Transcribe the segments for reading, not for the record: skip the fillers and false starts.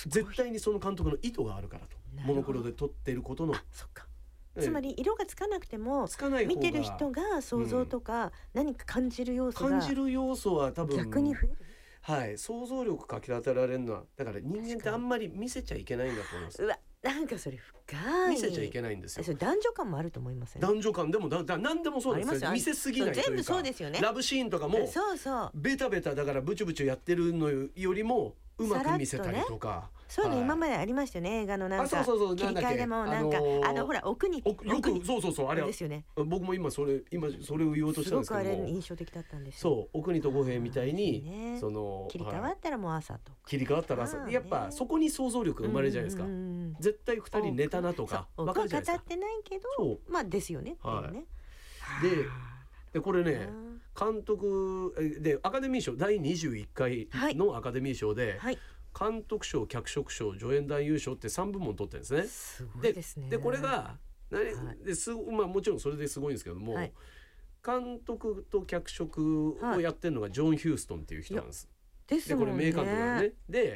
絶対にその監督の意図があるからと。モノクロで撮ってることの、 そっか、つまり色がつかなくてもつかない方が見てる人が想像とか何か感じる要素が感じる要素は多分逆に増える。 はい、想像力かき立てられるのはだから人間ってあんまり見せちゃいけないんだと思います。 うわ、なんかそれ深い。 見せちゃいけないんですよ。 それ男女間もあると思いません？ 男女間でも何でもそうですよ。見せすぎないというか、 全部そうですよね。 ラブシーンとかもそうそうベタベタだからブチュブチュやってるのよりもうまく見せたりとか、 そういうの今までありましたよね、映画のなんかそう切り替えでもなんかほら奥によくそうあれですよね。 僕も今それを言おうとしたんですけども、 すごくあれ印象的だったんですよ。 そう奥にと五平みたいにその切り替わったらもう朝とか、 切り替わったら朝、やっぱそこに想像力が生まれるじゃないですか。絶対2人寝たなとか分かるじゃないですか。 語ってないけどまあですよねっていうね。 でこれね、監督でアカデミー賞第21回のアカデミー賞で、監督賞、脚色賞、助演男優賞って3部門取ってるんですね。 すごいですね。 でこれがもちろんそれですごいんですけども、監督と脚色をやってるのがジョン・ヒューストンっていう人なんです。 ですもんね。 これ名監督なんね。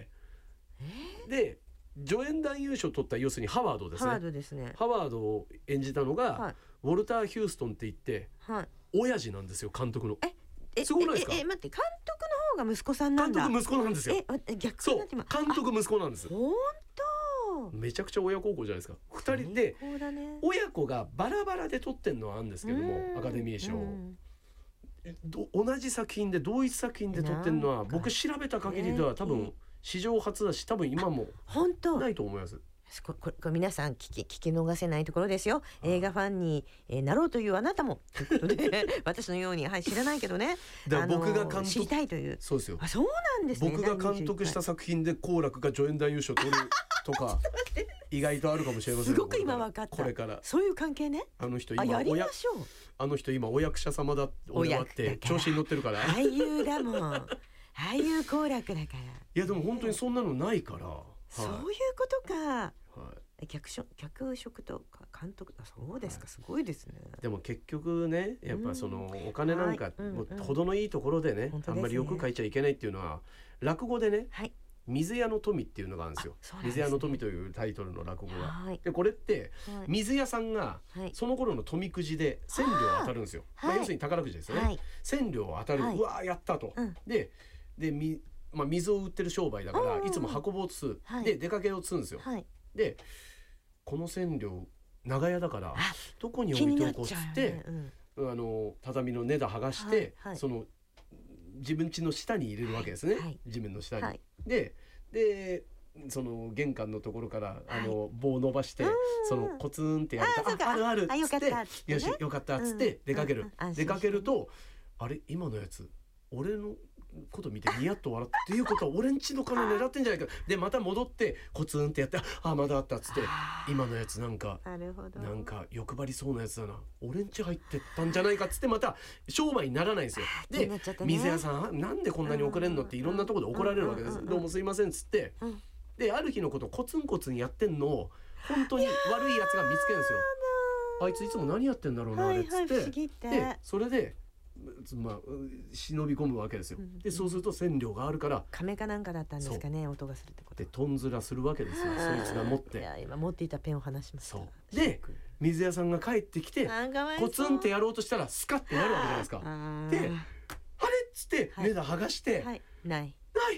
で助演男優賞取った要するにハワードですね。ハワードを演じたのが、ウォルター・ヒューストンって言って、親父なんですよ、監督の。すごくないですか？ 待って、監督の方が息子さんなんだ。 監督息子なんですよ。 逆そう、監督息子なんです。 本当。 めちゃくちゃ親孝行じゃないですか。2人で親子がバラバラで撮ってんのはあるんですけども、アカデミー賞同じ作品で同一作品で撮ってんのは僕調べた限りでは多分史上初だし、多分今もないと思います。 これ皆さん聞き逃せないところですよ。映画ファンになろうというあなたもということで私のように、知らないけどね、 僕が監督知りたいという。 そうですよ。 そうなんですね。 僕が監督した作品で好楽が助演男優賞取るとか意外とあるかもしれません。 すごく今分かった。 これからそういう関係ね。 あの人今お役者様だ俺はって調子に乗ってるから。 俳優だもん。俳優好楽だから。いやでも本当にそんなのないから。 そういうことか。脚色とか監督、そうですか、すごいですね。 でも結局ね、やっぱそのお金なんか程のいいところでね、あんまりよく書いちゃいけないっていうのは落語でね、水屋の富っていうのがあるんですよ。水屋の富というタイトルの落語が。でこれって水屋さんがその頃の富くじで千両当たるんですよ。要するに宝くじですよね。千両当たる、うわーやったと。で水を売ってる商売だからいつも運ぼうとする、で出かけようとするんですよ。でこの千両長屋だからどこに置いておこうっつって、畳の根田剥がして、その自分家の下に入れるわけですね、地面の下に。でその玄関のところから棒を伸ばしてそのコツンってやると、あるあるっつって、よしよかったっつって出かける。出かけると、あれ今のやつ俺のこと見てニヤッと笑っていうことは俺んちの金狙ってんじゃないか。でまた戻ってコツンってやって、まだあったっつって、今のやつなんか欲張りそうなやつだな、俺んち入ってったんじゃないかっつって、また商売にならないんですよ。で水屋さんなんでこんなに遅れんのっていろんなところで怒られるわけです。どうもすいませんっつって、である日のことコツンコツンやってんのを本当に悪いやつが見つけるんですよ。あいついつも何やってんだろうなあれっつって、でそれで忍び込むわけですよ。でそうすると千両があるから、 亀かなんかだったんですかね、音がするってことでとんずらするわけですよ、そいつが持って。 今持っていたペンを離しました。 で水屋さんが帰ってきてコツンってやろうとしたらスカッてなるわけじゃないですか。であれっつって根田剥がして、ない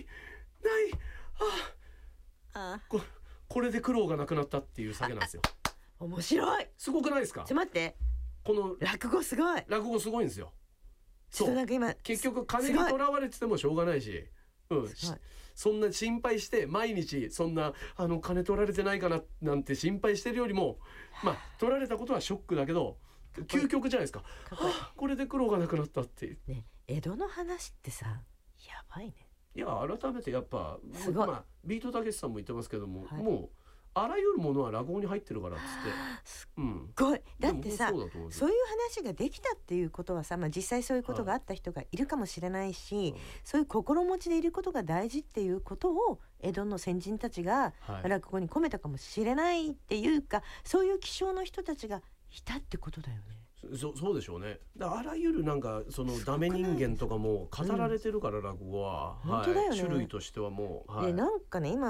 これで苦労がなくなったっていう酒なんですよ。 面白い。 すごくないですか？ 待って、この落語すごい。落語すごいんですよ。そうなんか今結局金にとらわれててもしょうがないし、そんな心配して毎日そんな金取られてないかななんて心配してるよりも、取られたことはショックだけど究極じゃないですか。これで苦労がなくなったっていうね。江戸の話ってさ、やばいね。いや改めてやっぱビートたけしさんも言ってますけども、もうあらゆるものは落語に入ってるからっつって、すごい。だってさ、そういう話ができたっていうことはさ、実際そういうことがあった人がいるかもしれないし、そういう心持ちでいることが大事っていうことを江戸の先人たちが落語に込めたかもしれないっていうか、そういう気性の人たちがいたってことだよね。そうでしょうね。あらゆるなんかそのダメ人間とかも語られてるから、落語は、本当だよね。種類としてはもう、でなんかね今